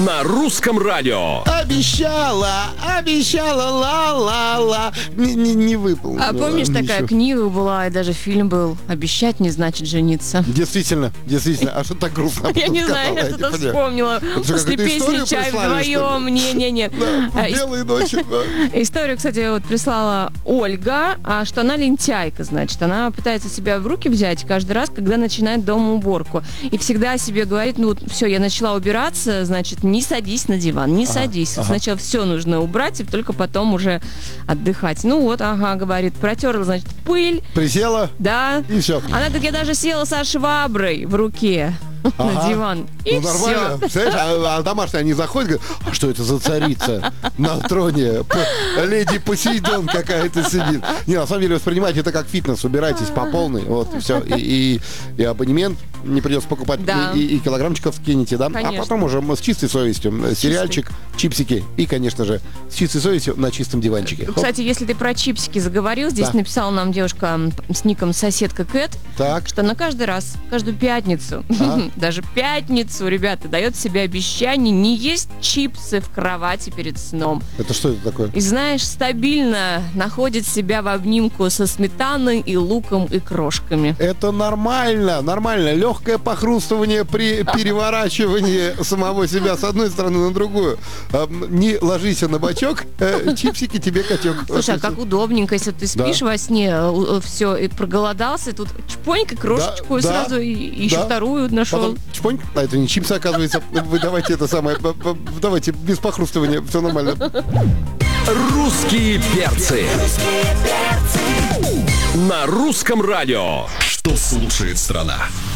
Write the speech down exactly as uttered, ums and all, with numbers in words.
На русском радио. Обещала, обещала, ла-ла-ла. Не, не, не выполнила. А помнишь, такая Ничего. книга была, и даже фильм был «Обещать не значит жениться». Действительно, действительно. А что так грустно? Я не знаю, я сказала? что-то не понимаю. вспомнила. Это что, После какую-то песни историю «Чай прислали, вдвоем». Не-не-не. Да, А, ис- белые ночи. да. Историю, кстати, вот прислала Ольга, а что она лентяйка, значит. Она пытается себя в руки взять каждый раз, когда начинает дома уборку. И всегда себе говорит, ну вот все, я начала убираться, значит, не садись на диван, не Ага, садись. ага. Сначала все нужно убрать, и только потом уже отдыхать. Ну вот, ага, говорит, протерла, значит, пыль, Присела да. и все. Она говорит, я даже села со шваброй в руке на Ага. диван. И Ну, нормально. все. Представляешь, а, а домашние, они заходят, говорят, а что это за царица на троне? П- Леди Посейдон какая-то сидит. Не, на самом деле воспринимайте это как фитнес, убирайтесь по полной, вот, и все. И, и, и абонемент не придется покупать, Да. и, и- и килограммчиков скинете, да? Конечно. А потом уже с чистой совестью э, сериальчик, чипсики и, конечно же, с чистой совестью на чистом диванчике. Хоп. Кстати, если ты про чипсики заговорил, здесь Да. написала нам девушка м, с ником соседка Кэт, Так, что на каждый раз, каждую пятницу, Ага. даже пятницу, ребята, дает себе обещание не есть чипсы в кровати перед сном. это что это такое? И знаешь, стабильно находит себя в обнимку со сметаной и луком и крошками. Это нормально, нормально. Легкое похрустывание при переворачивании самого себя с одной стороны на другую. А, м, Не ложись на бочок, э, чипсики тебе катек. Слушай, а как удобненько, если ты спишь Да. во сне, все, и проголодался, и тут чпонька, крошечку, Да, и да, сразу и, и еще да. вторую нашел. Потом чпоньк. А это не чипсы, оказывается. Вы давайте это самое. б- б- Давайте без похрустывания. Все нормально. Русские перцы. На русском радио. Что слушает страна?